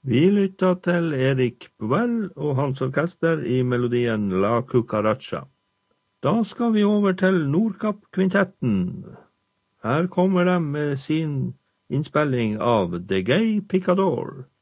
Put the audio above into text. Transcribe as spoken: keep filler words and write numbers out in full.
Vi lytter til Erik Buell og hans orkester i melodien La Cucaracha. Da skal vi over til Nordkapp-kvintetten. Her kommer de med sin innspilling av The Gay Picador.